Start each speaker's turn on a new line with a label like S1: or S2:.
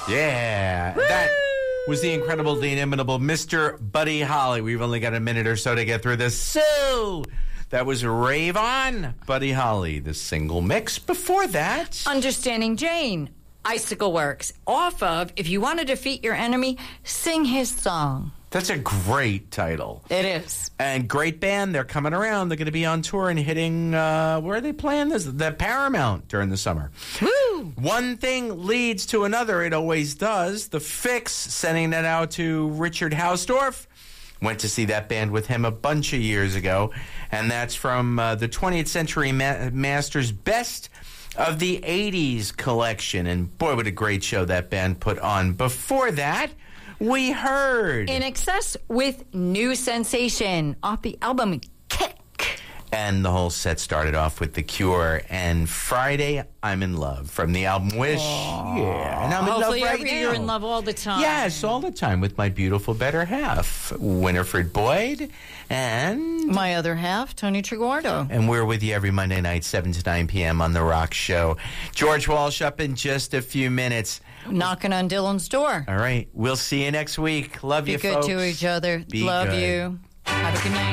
S1: Yeah. That was the incredible, the inimitable Mr. Buddy Holly. We've only got a minute or so to get through this. So that was Rave On, Buddy Holly, the single mix. Before that,
S2: Understanding Jane, Icicle Works, off of If You Want to Defeat Your Enemy, Sing His Song.
S1: that's a great title.
S2: It is.
S1: And great band. They're coming around. They're going to be on tour and hitting, where are they playing this? The Paramount during the summer.
S2: Woo!
S1: One thing leads to another. It always does. The Fix, sending that out to Richard Hausdorff. Went to see that band with him a bunch of years ago. And that's from the 20th Century Masters Best of the 80s collection. And boy, what a great show that band put on. Before that, we heard
S2: In Excess with New Sensation off the album Kick.
S1: And the whole set started off with The Cure and Friday, I'm in Love from the album Wish. Yeah, and I'm in love
S2: Hopefully
S1: right now.
S2: you're in love all the time.
S1: Yes, all the time with my beautiful better half, Winifred Boyd, and
S2: My other half, Tony Triguardo.
S1: and we're with you every Monday night, 7 to 9 p.m. on The Rock Show. George Walsh up in just a few minutes.
S2: Knocking on Dylan's door.
S1: All right, we'll see you next week. Love
S2: Be
S1: you,
S2: good
S1: folks.
S2: to each other.
S1: Be
S2: Love
S1: good.
S2: you. Have a good night.